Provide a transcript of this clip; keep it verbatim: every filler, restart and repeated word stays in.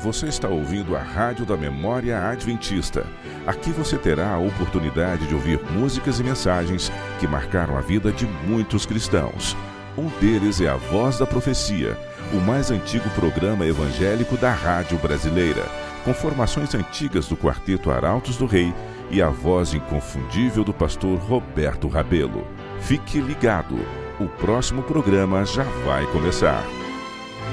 você está ouvindo a Rádio da Memória Adventista. Aqui você terá a oportunidade de ouvir músicas e mensagens que marcaram a vida de muitos cristãos. Um deles é a Voz da Profecia, o mais antigo programa evangélico da rádio brasileira, com formações antigas do Quarteto Arautos do Rei e a voz inconfundível do pastor Roberto Rabelo. Fique ligado, o próximo programa já vai começar.